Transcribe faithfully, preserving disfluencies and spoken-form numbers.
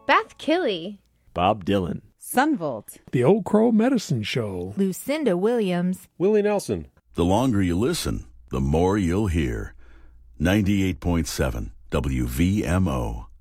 Beth Killey, Bob Dylan, Sunvolt, The Old Crow Medicine Show, Lucinda Williams, Willie Nelson. The longer you listen, the more you'll hear. ninety-eight point seven W V M O.